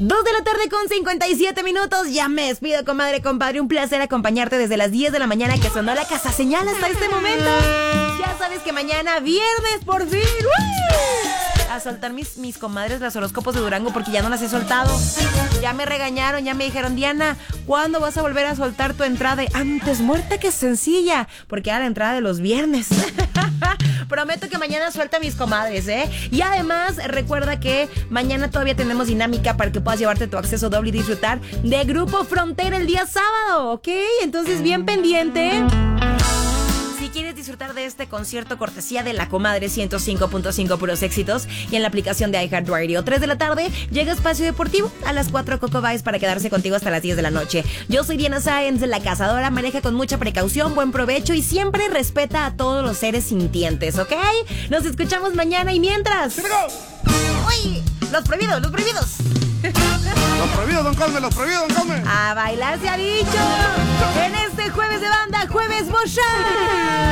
2 de la tarde con 57 minutos. Ya me despido, comadre, compadre. Un placer acompañarte desde las 10 de la mañana que sonó la casa señal hasta este momento. Ya sabes que mañana, viernes, por fin. ¡Uy! A soltar mis comadres las horóscopos de Durango porque ya no las he soltado. Ya me regañaron, ya me dijeron, Diana, ¿cuándo vas a volver a soltar tu entrada? Antes muerta que sencilla, porque era la entrada de los viernes. Prometo que mañana suelta a mis comadres, ¿eh? Y además, recuerda que mañana todavía tenemos dinámica para que puedas llevarte tu acceso doble y disfrutar de Grupo Frontera el día sábado, ¿ok? Entonces, bien pendiente. Si quieres disfrutar de este concierto cortesía de La Comadre 105.5 puros éxitos y en la aplicación de iHeartRadio, 3 de la tarde llega Espacio Deportivo, a las 4 Coco Vice para quedarse contigo hasta las 10 de la noche. Yo soy Diana Sáenz, la cazadora. Maneja con mucha precaución, buen provecho y siempre respeta a todos los seres sintientes, ¿ok? Nos escuchamos mañana y mientras... ¡Uy! ¡Los prohibidos, los prohibidos! Los prohibidos, don Cosme, los prohibidos, don Cosme. A bailar se ha dicho. En este jueves de banda, jueves Bocha.